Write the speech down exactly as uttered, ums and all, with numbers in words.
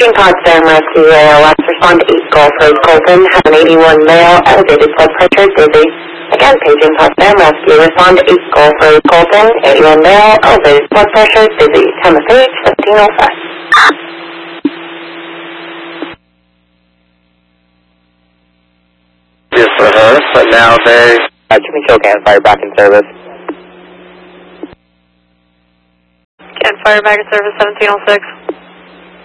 Paging Potsdam Rescue A L S, respond to eight Golf Road Colton, have an eighty-one male, elevated blood pressure, dizzy. Again, Paging Potsdam Rescue, respond to eight Golf Road Colton, eighty-one male, elevated blood pressure, dizzy. Time of page, seventeen oh five. Just for her, but now they... Uh, Jimmy Kill can fire back in service. Can fire back in service, seventeen oh six.